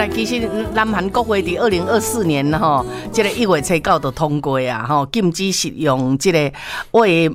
啦，其实南韩国会伫2024年吼，这个1月7号就通过啊，吼，禁止食用这个为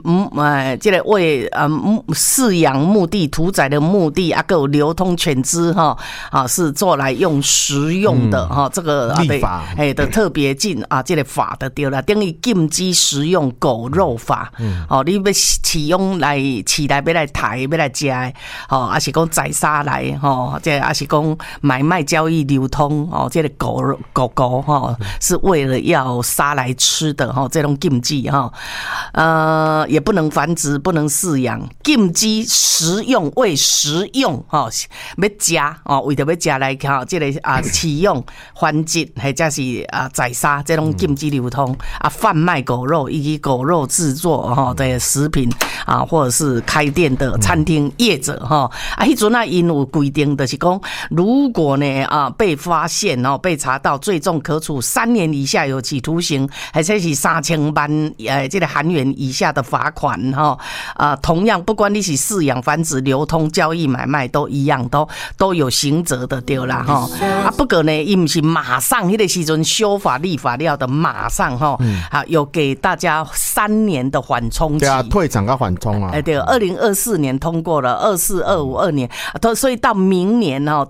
饲养目的、屠宰的目的啊，有流通犬只哈啊，是做来用食用的哈，这个立法的特别禁啊，这个法的对啦，等于禁止食用狗肉法，哦，你要饲用来饲来要来抬要来食的，哦，还是讲宰杀来吼，这还是讲买卖交易流通哦，这个狗狗哈是为了要杀来吃的哈，这种禁忌哈，也不能繁殖，不能饲养，禁止食用为食用哈，要食哦，为着要食来哈，这个饲用、繁殖或者是宰杀这种禁止流通啊，贩卖狗肉以及狗肉制作哈的食品啊，或者是开店的餐厅业者哈啊，迄阵因有规定就是讲，如果呢被发现哦，被查到，最重可处3年以下有期徒刑，或者是3000万这个韩元以下的罚款哈同样不管你是饲养、繁殖、流通、交易、买卖都一样，都有刑责的对啦哈不过呢，伊不是马上迄个时阵修法立法了的，马上哈有给大家3年的缓冲期， 对啊，退场跟缓冲啊， 对，2024年通过了，24、25、2年，所以到明年的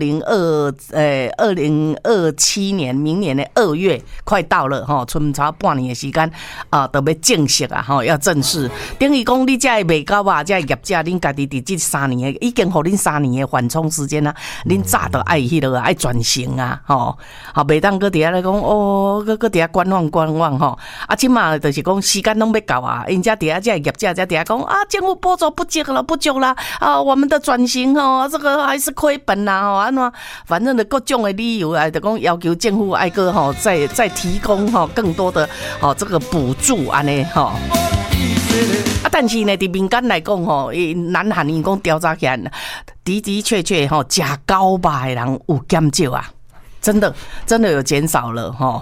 2027年，明年的2月快到了哈，剩差半年的时间都要正式啊哈，要正式。等于讲你这卖到啊，这业者恁家己伫这3年的，已经互恁3年的缓冲时间啊，恁早都爱迄个爱转型啊，吼，好，袂当搁底下来讲哦，搁底下观望吼，即马就是讲时间拢要到啊，因家底下这业者在底下讲政府补助不足啦我们的转型哦，这个还是亏本啦吼，安怎反正的各种的理由啊，就讲要求政府爱个吼再提供更多的这个补助安尼吼。但是呢，伫民间来讲吼，南韩因讲调查起来，的确吼，食狗肉的人有减少啊，真的有减少了吼，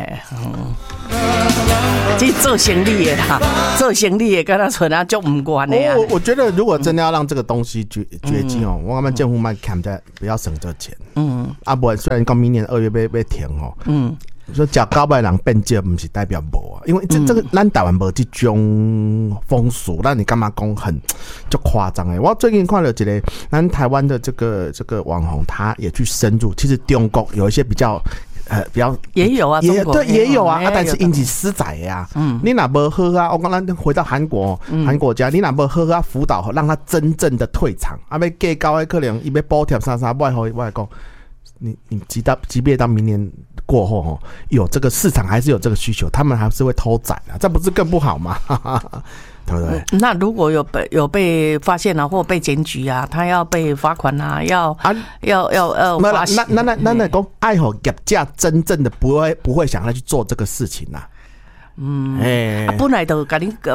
这做生意的啦，做生意的跟他存啊就唔关的啊。 我觉得如果真的要让这个东西绝迹哦，我们政府卖看在不要省这钱，不然虽然讲明年2月要停哦，说食狗肉的人变少，不是代表无啊，因为这个咱台湾无这种风俗，那你干嘛讲很就夸张哎？我最近看了一个咱台湾的这个网红，他也去深入，其实中国有一些比较也有啊， 对也有啊，但是因是私宰呀，你哪不喝啊？我刚刚回到韩国家，你哪不喝啊？辅导让他真正的退场，要计高的可能伊要补贴啥，我来讲，你即便到明年过后有这个市场还是有这个需求，他们还是会偷宰啊，这不是更不好吗？对不对？ 那如果有被发现啊，或被检举啊，他要被罚款啊，要罚款。 那讲爱好业者真正的不会想要去做这个事情啊。本来就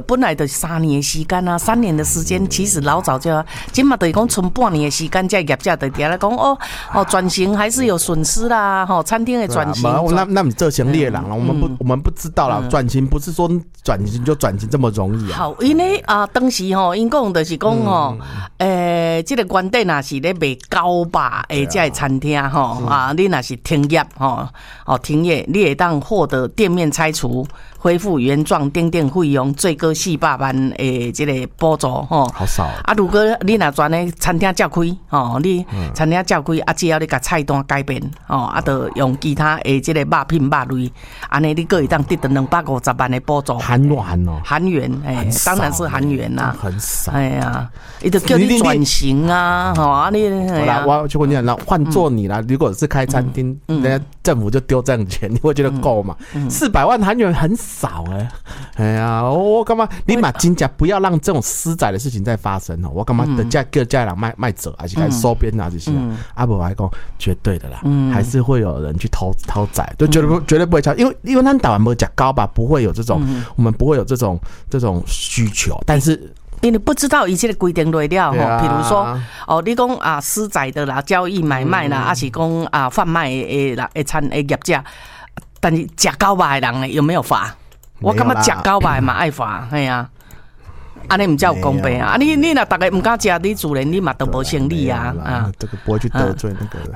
3年的时间啊，3年的时间，其实老早就要，今嘛等于讲剩半年的时间，这业者就底来讲转型还是有损失啦，餐厅的转型。 那你做生意的人啦，我们不知道啦，转型不是说转型就转型这么容易啊。 好，因为当时因讲就是讲这个原底若是咧卖狗肉的这餐厅你若是停业停业，你会当获得店面拆除、恢复原状等等费用，最高400万的这个补助好少如果你若全的餐厅照开你餐厅照开只要你把菜单改变就用其他的这个肉品肉类，安尼你可以当得到250万的补助。 韩元当然是韩元啦， 很少。 伊就叫你转型啊， 我就问你，换做你啦，如果是开餐厅，人家政府就丢这样钱，你会觉得够吗？400万韩元很少我干嘛？你把金价不要让这种私宰的事情再发生我干嘛的叫家人卖走，还是开始收编啊这些不来讲绝对的啦，还是会有人去偷宰，就绝对不会因为咱台湾没讲高吧，不会有这种，我们不会有这种需求，但是。 因为不知道以前的规定落了比如说你讲私宰的啦、交易买卖啦，还是讲贩卖的餐的业者，但是吃狗肉的人呢有没有罚？我感觉吃狗肉嘛爱罚， 安尼唔叫有公平啊！你若大家唔敢食，你自然你嘛都无生理啊！啊， 这个不会去得罪那个。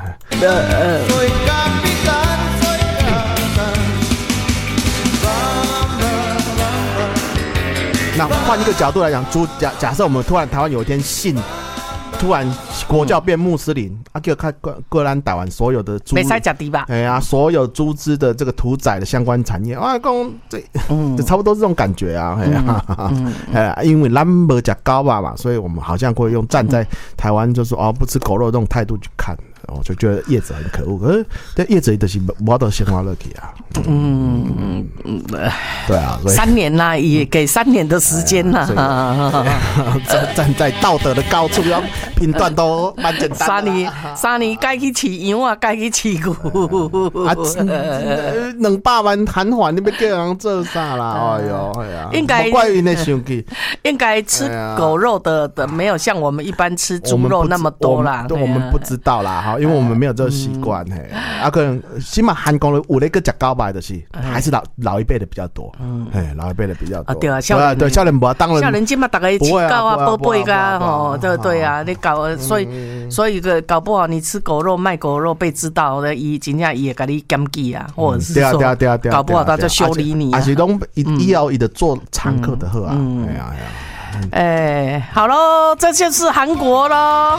那换一个角度来讲，假设我们突然台湾有一天突然国教变穆斯林，就看各兰台湾所有的猪， 没使吃猪吧？ 哎呀，所有猪只的这个屠宰的相关产业，这差不多是这种感觉啊，因为咱没吃狗吧嘛，所以我们好像会用站在台湾就是不吃狗肉这种态度去看。我就觉得业者很可恶，可是这业者就是没得先花落去啊。对啊 ，3年啦，也给3年的时间啦。 站在道德的高处，要评断都蛮简单的。 3年该去饲羊啊，该去饲牛。 200万韩元，你要叫人做啥啦？哎呦，哎呀， 应该怪因的生气。 应该吃狗肉的没有像我们一般吃猪肉那么多啦。 我们不知道啦，哈，因为我们没有这个习惯。可能起码韩国有那个吃狗吧，就是还是老一辈的比较多。老一辈的比较多。 对啊， 对，少年不当然。 少年今嘛大概吃狗啊、宝贝啊，哦，对啊，你搞，所以搞不好你吃狗肉卖狗肉被知道的，伊真正伊会给你检举啊，或者是说搞不好他就修理你。 而且拢以要的做常客的喝啊。好咯， 这就是韩国咯。